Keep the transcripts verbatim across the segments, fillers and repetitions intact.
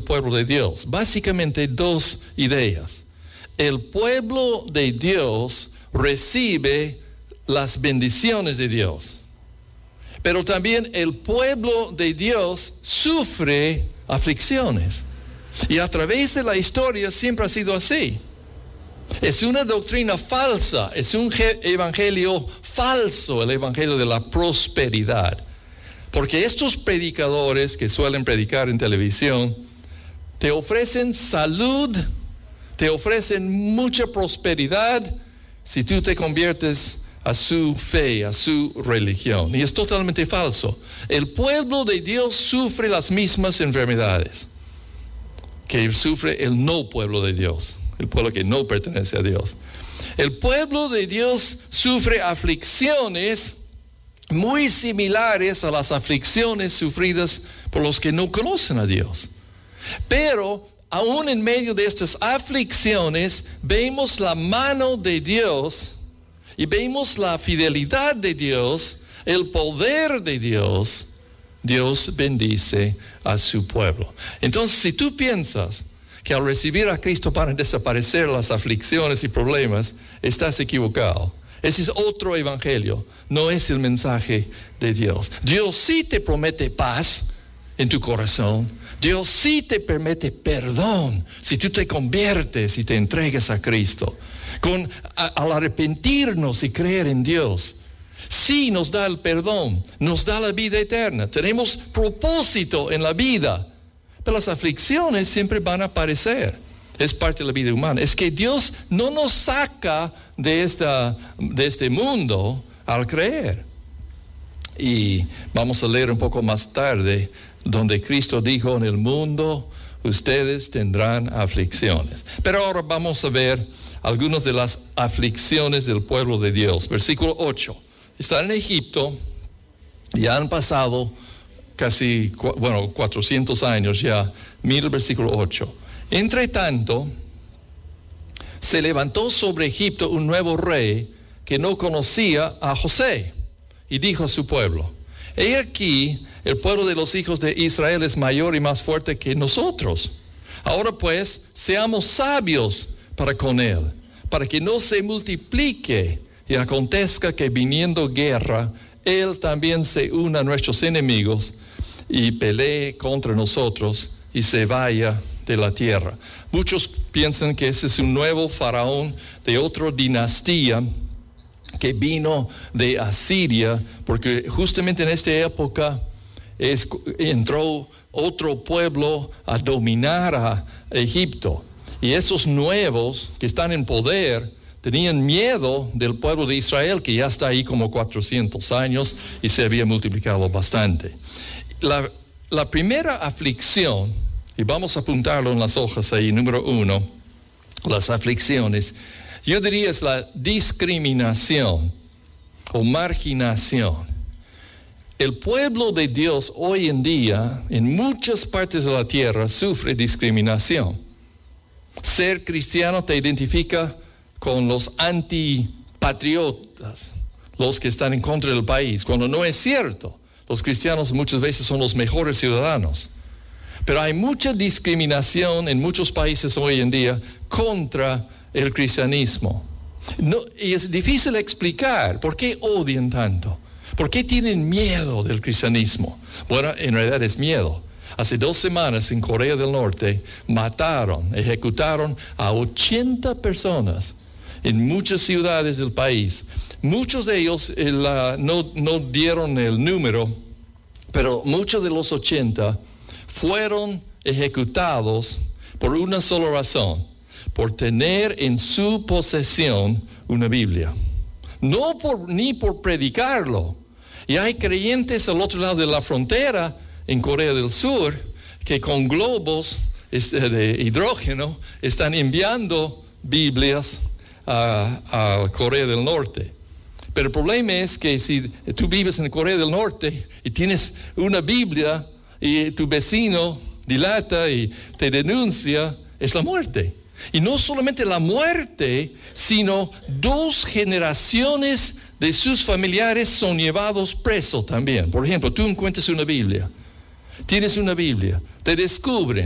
pueblo de Dios? Básicamente dos ideas. El pueblo de Dios recibe las bendiciones de Dios, pero también el pueblo de Dios sufre aflicciones. Y a través de la historia siempre ha sido así. Es una doctrina falsa, es un evangelio falso, el evangelio de la prosperidad. Porque estos predicadores que suelen predicar en televisión te ofrecen salud, te ofrecen mucha prosperidad si tú te conviertes a su fe, a su religión. Y es totalmente falso. El pueblo de Dios sufre las mismas enfermedades que sufre el no pueblo de Dios, el pueblo que no pertenece a Dios. El pueblo de Dios sufre aflicciones muy similares a las aflicciones sufridas por los que no conocen a Dios. Pero aún en medio de estas aflicciones vemos la mano de Dios y vemos la fidelidad de Dios, el poder de Dios. Dios bendice a su pueblo. Entonces, si tú piensas que al recibir a Cristo van a desaparecer las aflicciones y problemas, estás equivocado. Ese es otro evangelio, no es el mensaje de Dios. Dios sí te promete paz en tu corazón. Dios sí te permite perdón si tú te conviertes y te entregas a Cristo. Con, a, al arrepentirnos y creer en Dios, sí nos da el perdón, nos da la vida eterna. Tenemos propósito en la vida, pero las aflicciones siempre van a aparecer. Es parte de la vida humana. Es que Dios no nos saca de, esta, de este mundo al creer. Y vamos a leer un poco más tarde, donde Cristo dijo: en el mundo ustedes tendrán aflicciones. Pero ahora vamos a ver algunas de las aflicciones del pueblo de Dios. Versículo ocho. Están en Egipto, ya han pasado casi, bueno, cuatrocientos años ya. Mira el versículo ocho. Entre tanto, se levantó sobre Egipto un nuevo rey que no conocía a José, y dijo a su pueblo: he aquí, el pueblo de los hijos de Israel es mayor y más fuerte que nosotros. Ahora pues, seamos sabios para con él, para que no se multiplique y acontezca que viniendo guerra, él también se una a nuestros enemigos y pelee contra nosotros y se vaya de la tierra. Muchos piensan que ese es un nuevo faraón de otra dinastía que vino de Asiria, porque justamente en esta época es, entró otro pueblo a dominar a Egipto. Y esos nuevos que están en poder tenían miedo del pueblo de Israel, que ya está ahí como cuatrocientos años y se había multiplicado bastante. La, la primera aflicción, y vamos a apuntarlo en las hojas ahí, número uno, las aflicciones, yo diría es la discriminación o marginación. El pueblo de Dios hoy en día, en muchas partes de la tierra, sufre discriminación. Ser cristiano te identifica con los antipatriotas, los que están en contra del país, cuando no es cierto. Los cristianos muchas veces son los mejores ciudadanos. Pero hay mucha discriminación en muchos países hoy en día contra el cristianismo. No, y es difícil explicar por qué odian tanto. ¿Por qué tienen miedo del cristianismo? Bueno, en realidad es miedo. Hace dos semanas en Corea del Norte mataron, ejecutaron a ochenta personas en muchas ciudades del país. Muchos de ellos eh, la, no, no dieron el número, pero muchos de los ochenta fueron ejecutados por una sola razón: por tener en su posesión una Biblia. No por, ni por predicarlo. Y hay creyentes al otro lado de la frontera, en Corea del Sur, que con globos este, de hidrógeno están enviando Biblias a, a Corea del Norte. Pero el problema es que si tú vives en Corea del Norte y tienes una Biblia y tu vecino dilata y te denuncia, es la muerte. Y no solamente la muerte, sino dos generaciones de sus familiares son llevados presos también. Por ejemplo, tú encuentras una Biblia, tienes una Biblia, te descubren,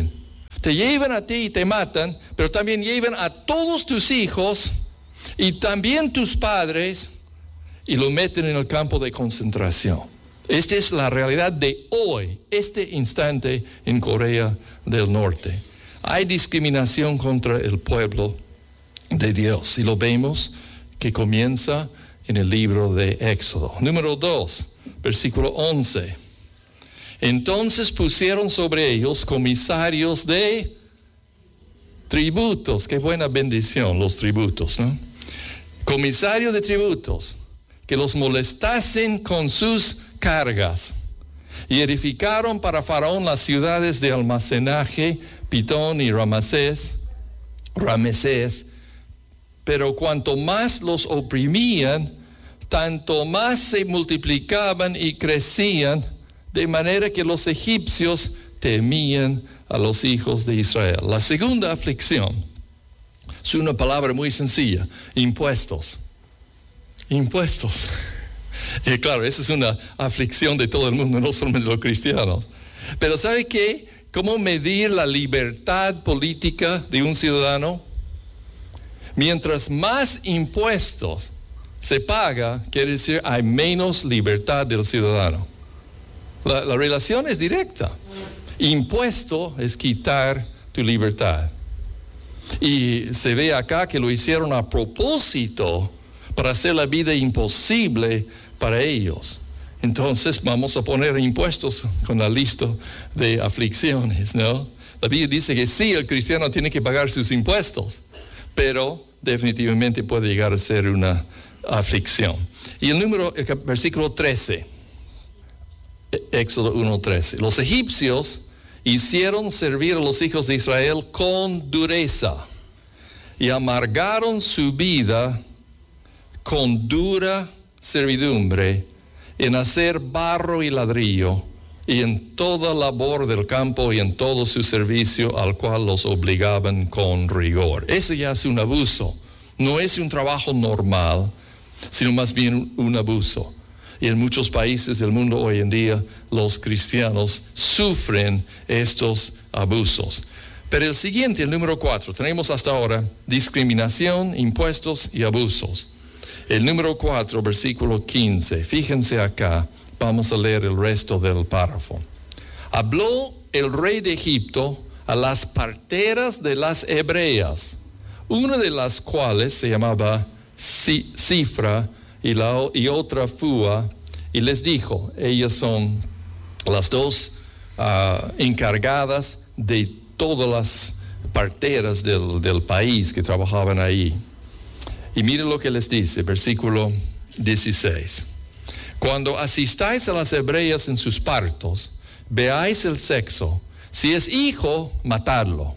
Te llevan a ti y te matan, pero también llevan a todos tus hijos y también tus padres y lo meten en el campo de concentración. Esta es la realidad de hoy, este instante en Corea del Norte. Hay discriminación contra el pueblo de Dios y lo vemos que comienza en el libro de Éxodo. Número dos, versículo once. Entonces pusieron sobre ellos comisarios de tributos. Qué buena bendición los tributos, ¿no? Comisarios de tributos que los molestasen con sus cargas. Y edificaron para Faraón las ciudades de almacenaje, Pitón y Ramsés, Ramesés. Pero cuanto más los oprimían, tanto más se multiplicaban y crecían, de manera que los egipcios temían a los hijos de Israel. La segunda aflicción es una palabra muy sencilla: impuestos. Impuestos. Y claro, esa es una aflicción de todo el mundo, no solamente de los cristianos. Pero ¿sabe qué? ¿Cómo medir la libertad política de un ciudadano? Mientras más impuestos se paga, quiere decir hay menos libertad del ciudadano. La, la relación es directa. Impuesto es quitar tu libertad. Y se ve acá que lo hicieron a propósito para hacer la vida imposible para ellos. Entonces vamos a poner impuestos con la lista de aflicciones, ¿no? La Biblia dice que sí, el cristiano tiene que pagar sus impuestos, pero definitivamente puede llegar a ser una aflicción. Y el número, el versículo trece, Éxodo uno trece. Los egipcios hicieron servir a los hijos de Israel con dureza y amargaron su vida con dura servidumbre en hacer barro y ladrillo y en toda labor del campo y en todo su servicio al cual los obligaban con rigor. Eso ya es un abuso. No es un trabajo normal, sino más bien un abuso. Y en muchos países del mundo hoy en día los cristianos sufren estos abusos. Pero el siguiente, el número cuatro, tenemos hasta ahora discriminación, impuestos y abusos. El número cuatro, versículo quince, fíjense acá, vamos a leer el resto del párrafo. Habló el rey de Egipto a las parteras de las hebreas, una de las cuales se llamaba Cifra y, la, y otra Fua, y les dijo, ellas son las dos uh, encargadas de todas las parteras del, del país que trabajaban ahí. Y miren lo que les dice, versículo dieciséis. Cuando asistáis a las hebreas en sus partos, veáis el sexo. Si es hijo, matadlo.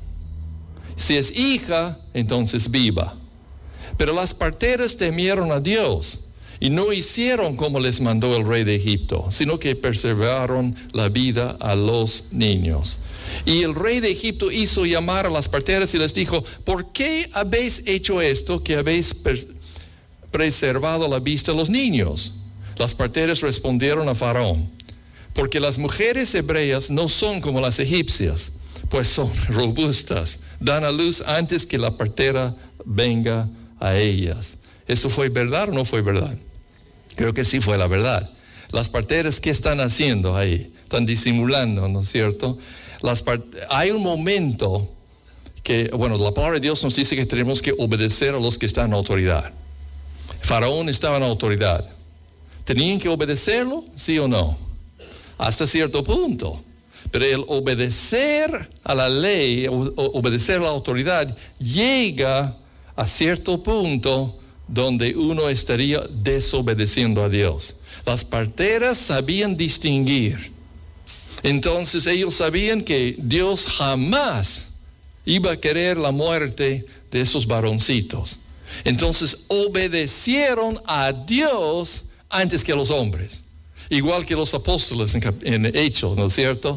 Si es hija, entonces viva. Pero las parteras temieron a Dios y no hicieron como les mandó el rey de Egipto, sino que preservaron la vida a los niños. Y el rey de Egipto hizo llamar a las parteras y les dijo, ¿por qué habéis hecho esto que habéis preservado la vista a los niños? Las parteras respondieron a Faraón, porque las mujeres hebreas no son como las egipcias, pues son robustas, dan a luz antes que la partera venga a ellas. ¿Esto fue verdad o no fue verdad? Creo que sí fue la verdad. Las parteras, ¿qué están haciendo ahí? Están disimulando, ¿no es cierto? Las part- hay un momento que, bueno, la palabra de Dios nos dice que tenemos que obedecer a los que están en autoridad. Faraón estaba en autoridad. ¿Tenían que obedecerlo? ¿Sí o no? Hasta cierto punto. Pero el obedecer a la ley, o- obedecer a la autoridad, llega a cierto punto donde uno estaría desobedeciendo a Dios. Las parteras sabían distinguir. Entonces ellos sabían que Dios jamás iba a querer la muerte de esos varoncitos. Entonces obedecieron a Dios antes que a los hombres. Igual que los apóstoles en, en Hechos, ¿no es cierto?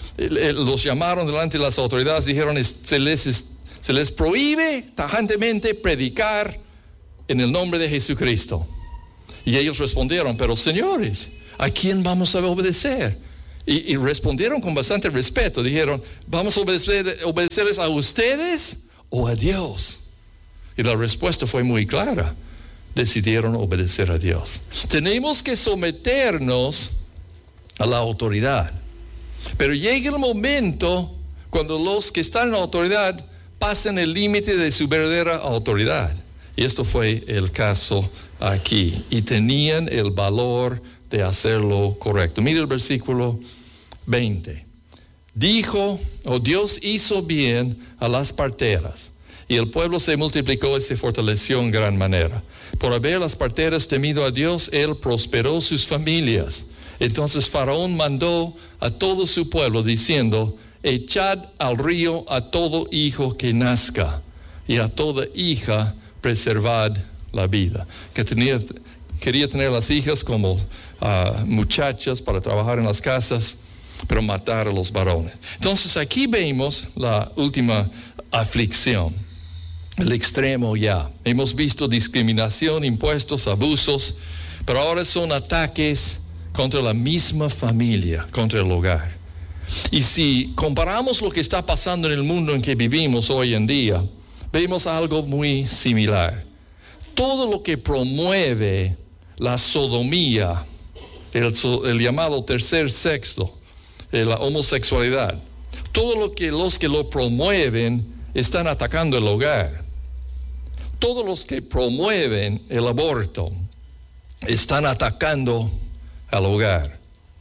Los llamaron delante de las autoridades, dijeron, se les, se les prohíbe tajantemente predicar en el nombre de Jesucristo. Y ellos respondieron, pero señores, ¿a quién vamos a obedecer? Y, y respondieron con bastante respeto. Dijeron, ¿vamos a obedecer, obedecerles a ustedes o a Dios? Y la respuesta fue muy clara. Decidieron obedecer a Dios. Tenemos que someternos a la autoridad. Pero llega el momento cuando los que están en la autoridad pasan el límite de su verdadera autoridad. Y esto fue el caso aquí. Y tenían el valor de hacerlo correcto. Mire el versículo veinte. Dijo, o Dios hizo bien a las parteras, y el pueblo se multiplicó y se fortaleció en gran manera. Por haber las parteras temido a Dios, Él prosperó sus familias. Entonces Faraón mandó a todo su pueblo diciendo, echad al río a todo hijo que nazca, y a toda hija preservad la vida. Que tenía, quería tener las hijas como uh, muchachas para trabajar en las casas, pero matar a los varones. Entonces aquí vemos la última aflicción, el extremo ya. Hemos visto discriminación, impuestos, abusos, pero ahora son ataques contra la misma familia, contra el hogar. Y si comparamos lo que está pasando en el mundo en que vivimos hoy en día, vemos algo muy similar. Todo lo que promueve la sodomía, el, el llamado tercer sexo, la homosexualidad, todo lo que los que lo promueven están atacando el hogar. Todos los que promueven el aborto están atacando al hogar.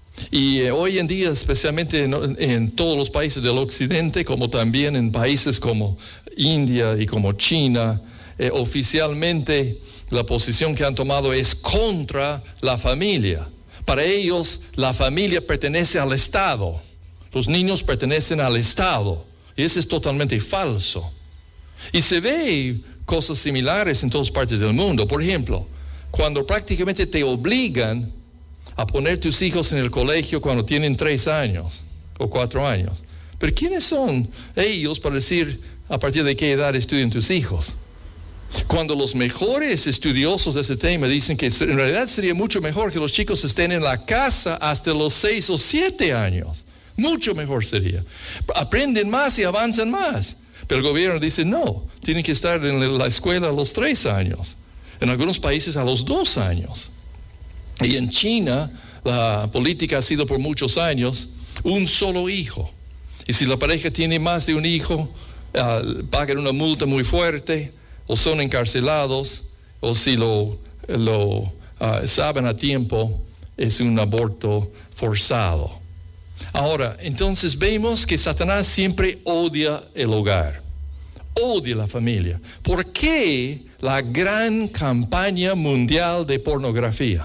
Y eh, hoy en día, especialmente en, en todos los países del occidente, como también en países como India y como China, eh, oficialmente la posición que han tomado es contra la familia. Para ellos, la familia pertenece al Estado. Los niños pertenecen al Estado. Y eso es totalmente falso. Y se ve cosas similares en todas partes del mundo. Por ejemplo, cuando prácticamente te obligan a poner tus hijos en el colegio cuando tienen tres años o cuatro años. Pero ¿quiénes son ellos para decir a partir de qué edad estudian tus hijos? Cuando los mejores estudiosos de ese tema dicen que en realidad sería mucho mejor que los chicos estén en la casa hasta los seis o siete años. Mucho mejor sería. Aprenden más y avanzan más. Pero el gobierno dice no, tienen que estar en la escuela a los tres años. En algunos países a los dos años. Y en China la política ha sido por muchos años un solo hijo. Y si la pareja tiene más de un hijo, uh, pagan una multa muy fuerte, o son encarcelados, o si lo, lo uh, saben a tiempo, es un aborto forzado. Ahora, entonces vemos que Satanás siempre odia el hogar, odia la familia. ¿Por qué la gran campaña mundial de pornografía?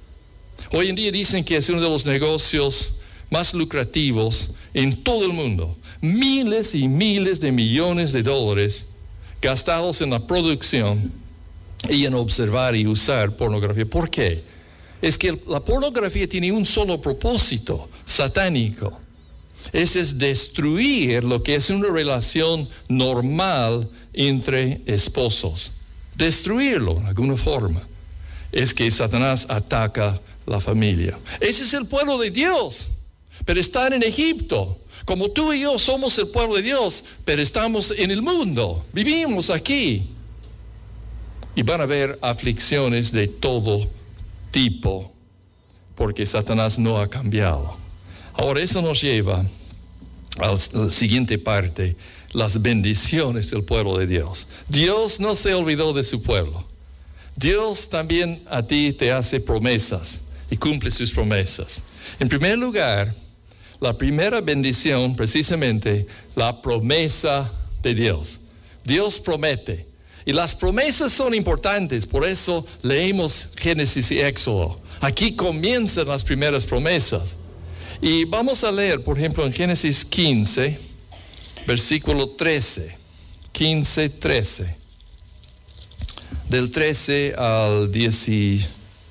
Hoy en día dicen que es uno de los negocios más lucrativos en todo el mundo. Miles y miles de millones de dólares gastados en la producción y en observar y usar pornografía. ¿Por qué? Es que la pornografía tiene un solo propósito satánico. Ese es destruir lo que es una relación normal entre esposos. Destruirlo de alguna forma. Es que Satanás ataca la familia. Ese es el pueblo de Dios, pero están en Egipto. Como tú y yo somos el pueblo de Dios, pero estamos en el mundo, vivimos aquí. Y van a haber aflicciones de todo tipo, porque Satanás no ha cambiado. Ahora eso nos lleva a la siguiente parte, las bendiciones del pueblo de Dios. Dios no se olvidó de su pueblo. Dios también a ti te hace promesas y cumple sus promesas. En primer lugar, la primera bendición, precisamente, la promesa de Dios. Dios promete. Y las promesas son importantes, por eso leemos Génesis y Éxodo. Aquí comienzan las primeras promesas. Y vamos a leer, por ejemplo, en Génesis quince, versículo trece. quince, trece. Del trece al dieciséis.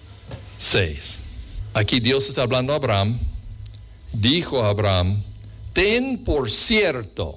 Aquí Dios está hablando a Abraham. Dijo a Abraham, ten por cierto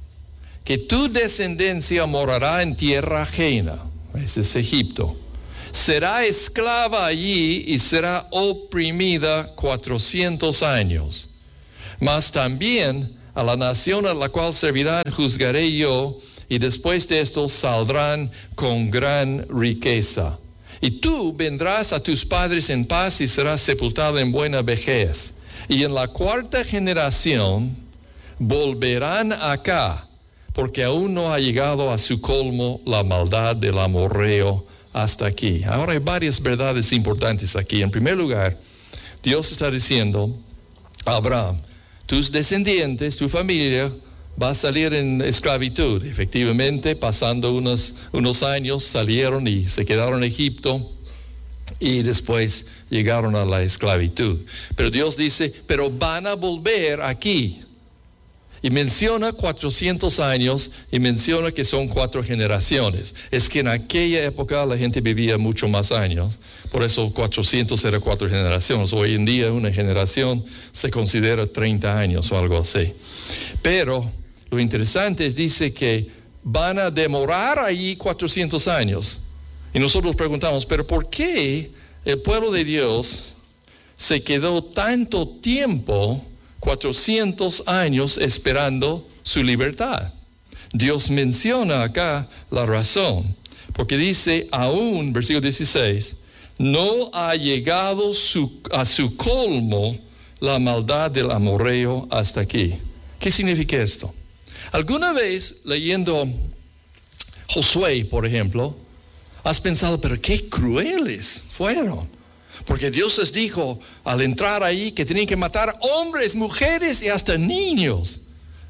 que tu descendencia morará en tierra ajena, ese es Egipto, será esclava allí y será oprimida cuatrocientos años. Mas también a la nación a la cual servirán juzgaré yo, y después de esto saldrán con gran riqueza. Y tú vendrás a tus padres en paz y serás sepultado en buena vejez. Y en la cuarta generación volverán acá, porque aún no ha llegado a su colmo la maldad del amorreo hasta aquí. Ahora hay varias verdades importantes aquí. En primer lugar, Dios está diciendo a Abraham, tus descendientes, tu familia, va a salir en esclavitud. Efectivamente, pasando unos, unos años, salieron y se quedaron en Egipto y después llegaron a la esclavitud. Pero Dios dice, pero van a volver aquí. Y menciona cuatrocientos años y menciona que son cuatro generaciones. Es que en aquella época la gente vivía mucho más años. Por eso cuatrocientos era cuatro generaciones. Hoy en día una generación se considera treinta años o algo así. Pero lo interesante es, dice que van a demorar allí cuatrocientos años. Y nosotros preguntamos, ¿pero por qué el pueblo de Dios se quedó tanto tiempo, cuatrocientos años, esperando su libertad? Dios menciona acá la razón. Porque dice, aún, versículo dieciséis, no ha llegado su, a su colmo la maldad del amorreo hasta aquí. ¿Qué significa esto? ¿Alguna vez leyendo Josué, por ejemplo, has pensado, pero qué crueles fueron? Porque Dios les dijo al entrar ahí que tenían que matar hombres, mujeres y hasta niños.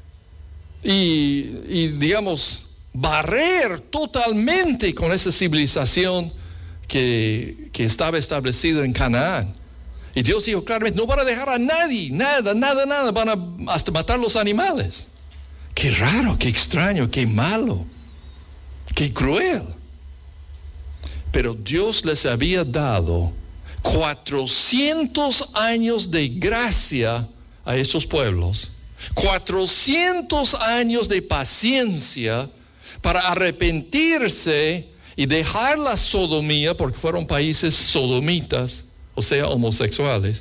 Y, y digamos, barrer totalmente con esa civilización que, que estaba establecida en Canaán. Y Dios dijo claramente, no van a dejar a nadie, nada, nada, nada, van a hasta matar los animales. Qué raro, qué extraño, qué malo, qué cruel. Pero Dios les había dado cuatrocientos años de gracia a esos pueblos, cuatrocientos años de paciencia para arrepentirse y dejar la sodomía, porque fueron países sodomitas, o sea, homosexuales,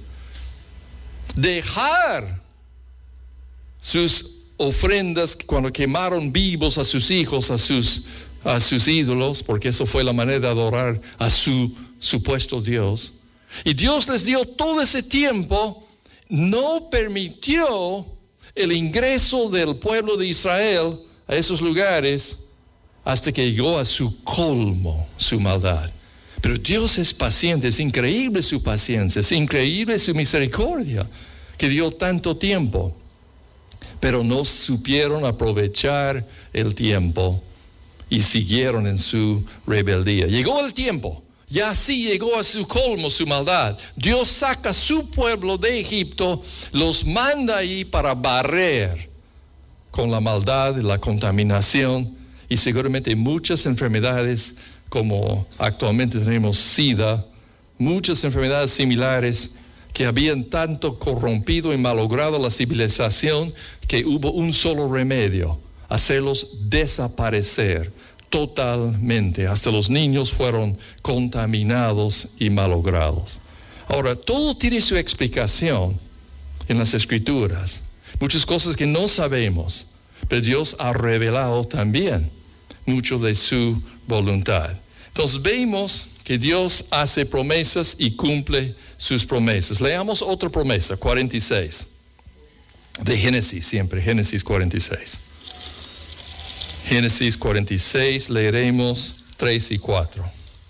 dejar sus ofrendas cuando quemaron vivos a sus hijos, a sus, a sus ídolos, porque eso fue la manera de adorar a su supuesto Dios. Y Dios les dio todo ese tiempo, no permitió el ingreso del pueblo de Israel a esos lugares hasta que llegó a su colmo, su maldad. Pero Dios es paciente, es increíble su paciencia, es increíble su misericordia, que dio tanto tiempo. Pero no supieron aprovechar el tiempo y siguieron en su rebeldía. Llegó el tiempo, ya sí llegó a su colmo su maldad. Dios saca a su pueblo de Egipto, los manda ahí para barrer con la maldad, la contaminación y seguramente muchas enfermedades como actualmente tenemos SIDA, muchas enfermedades similares que habían tanto corrompido y malogrado la civilización que hubo un solo remedio, hacerlos desaparecer totalmente. Hasta los niños fueron contaminados y malogrados. Ahora, todo tiene su explicación en las Escrituras. Muchas cosas que no sabemos, pero Dios ha revelado también mucho de su voluntad. Entonces vemos que Dios hace promesas y cumple sus promesas. Leamos otra promesa, cuarenta y seis. De Génesis, siempre, Génesis cuarenta y seis. Génesis cuarenta y seis, leeremos tres y cuatro.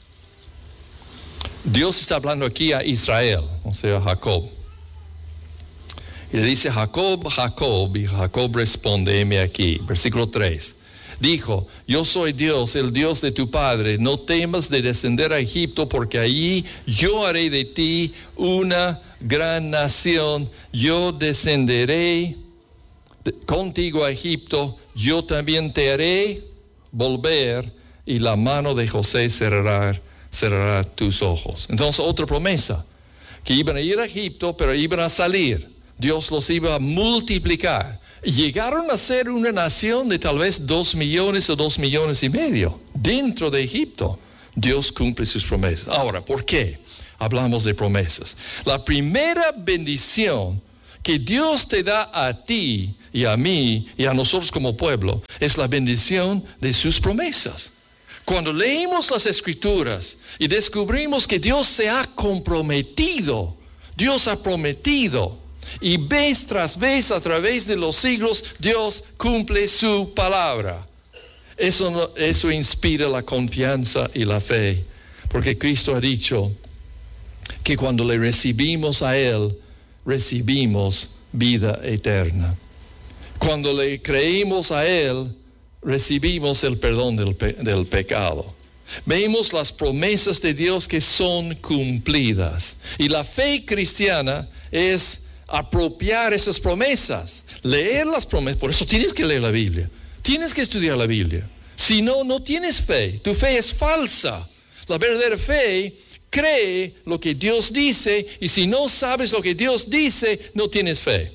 Dios está hablando aquí a Israel, o sea, a Jacob. Y le dice, Jacob, Jacob, y Jacob responde, heme aquí. Versículo tres. Dijo, yo soy Dios, el Dios de tu padre, no temas de descender a Egipto, porque allí yo haré de ti una gran nación. Yo descenderé contigo a Egipto, yo también te haré volver, y la mano de José cerrará, cerrará tus ojos. Entonces, otra promesa, que iban a ir a Egipto, pero iban a salir. Dios los iba a multiplicar. Llegaron a ser una nación de tal vez dos millones o dos millones y medio dentro de Egipto. Dios cumple sus promesas. Ahora, ¿por qué hablamos de promesas? La primera bendición que Dios te da a ti y a mí y a nosotros como pueblo es la bendición de sus promesas. Cuando leímos las Escrituras y descubrimos que Dios se ha comprometido, Dios ha prometido, y vez tras vez a través de los siglos Dios cumple su palabra. Eso, no, eso inspira la confianza y la fe, porque Cristo ha dicho que cuando le recibimos a Él, recibimos vida eterna. Cuando le creímos a Él, recibimos el perdón del, pe- del pecado. Vemos las promesas de Dios que son cumplidas. Y la fe cristiana es apropiar esas promesas, leer las promesas. Por eso tienes que leer la Biblia. Tienes que estudiar la Biblia. Si no, no tienes fe. Tu fe es falsa. La verdadera fe cree lo que Dios dice, y si no sabes lo que Dios dice, no tienes fe.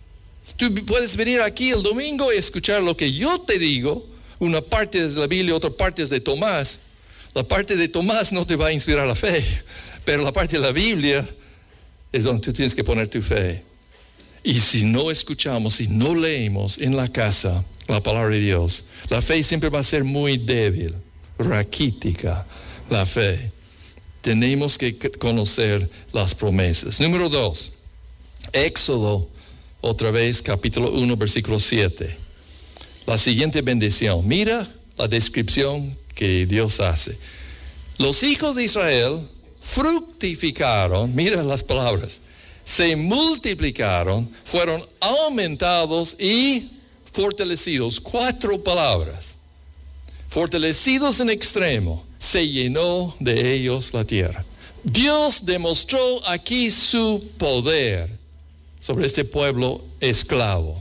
Tú puedes venir aquí el domingo y escuchar lo que yo te digo. Una parte es de la Biblia, otra parte es de Tomás. La parte de Tomás no te va a inspirar la fe, pero la parte de la Biblia es donde tú tienes que poner tu fe. Y si no escuchamos, si no leemos en la casa la palabra de Dios, la fe siempre va a ser muy débil, raquítica la fe. Tenemos que conocer las promesas. Número dos, Éxodo, otra vez, capítulo uno, versículo siete. La siguiente bendición. Mira la descripción que Dios hace. Los hijos de Israel fructificaron, mira las palabras, se multiplicaron, fueron aumentados y fortalecidos. Cuatro palabras. Fortalecidos en extremo, se llenó de ellos la tierra. Dios demostró aquí su poder sobre este pueblo esclavo.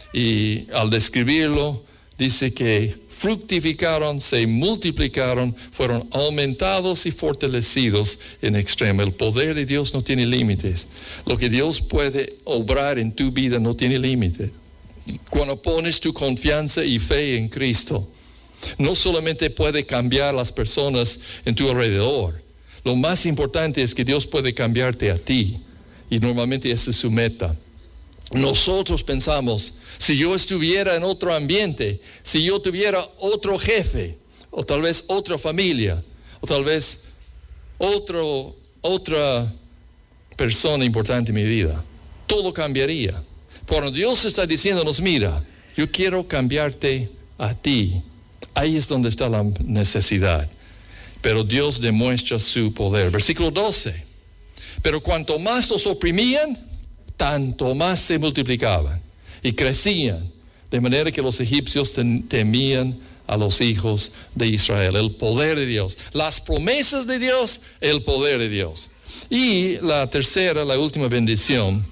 Y al describirlo, dice que fructificaron, se multiplicaron, fueron aumentados y fortalecidos en extremo. El poder de Dios no tiene límites. Lo que Dios puede obrar en tu vida no tiene límites. Cuando pones tu confianza y fe en Cristo, no solamente puede cambiar las personas en tu alrededor. Lo más importante es que Dios puede cambiarte a ti. Y normalmente esa es su meta. Nosotros pensamos, si yo estuviera en otro ambiente, si yo tuviera otro jefe, o tal vez otra familia, o tal vez otro, otra persona importante en mi vida, todo cambiaría. Cuando Dios está diciéndonos, mira, yo quiero cambiarte a ti, ahí es donde está la necesidad. Pero Dios demuestra su poder. Versículo doce. Pero cuanto más los oprimían, tanto más se multiplicaban y crecían, de manera que los egipcios temían a los hijos de Israel. El poder de Dios, las promesas de Dios, el poder de Dios. Y la tercera, la última bendición,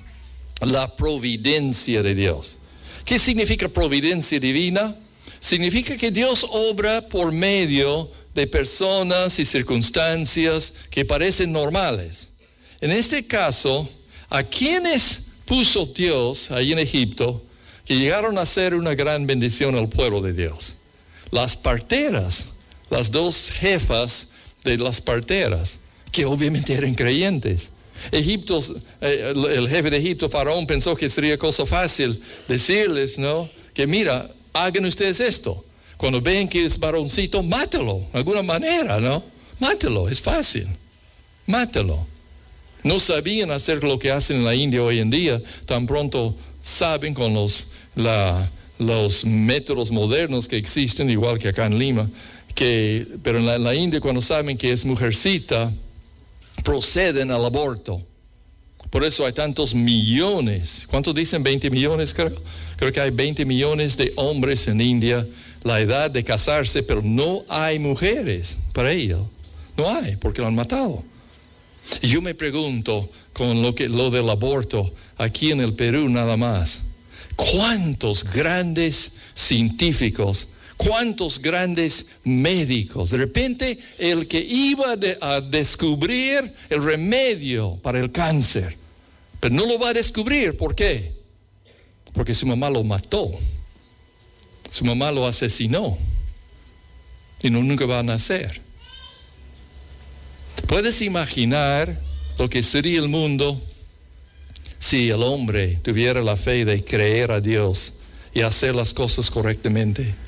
la providencia de Dios. ¿Qué significa providencia divina? Significa que Dios obra por medio de personas y circunstancias que parecen normales. En este caso, ¿a quiénes puso Dios ahí en Egipto que llegaron a ser una gran bendición al pueblo de Dios? Las parteras, las dos jefas de las parteras, que obviamente eran creyentes. Egipto, eh, el jefe de Egipto, Faraón, pensó que sería cosa fácil decirles, ¿no? Que mira, hagan ustedes esto. Cuando ven que es varoncito, mátalo, de alguna manera, ¿no? Mátalo, es fácil. Mátalo. No sabían hacer lo que hacen en la India hoy en día. Tan pronto saben con los, la, los métodos modernos que existen, igual que acá en Lima, que, pero en la, en la India cuando saben que es mujercita, proceden al aborto. Por eso hay tantos millones. ¿Cuántos dicen? veinte millones, creo. Creo que hay veinte millones de hombres en India, la edad de casarse, pero no hay mujeres para ello. No hay, porque lo han matado. Y yo me pregunto, con lo, que, lo del aborto, aquí en el Perú nada más, ¿cuántos grandes científicos, cuántos grandes médicos? De repente, el que iba de, a descubrir el remedio para el cáncer, pero no lo va a descubrir, ¿por qué? Porque su mamá lo mató, su mamá lo asesinó, y no, nunca va a nacer. ¿Puedes imaginar lo que sería el mundo si el hombre tuviera la fe de creer a Dios y hacer las cosas correctamente?